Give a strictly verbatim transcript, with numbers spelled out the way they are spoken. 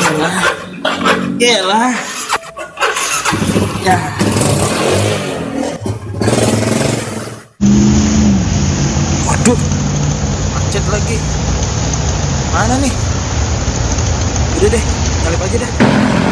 Yalah. Ya. Waduh. Macet lagi. Mana nih? Udah deh, nyalip aja deh.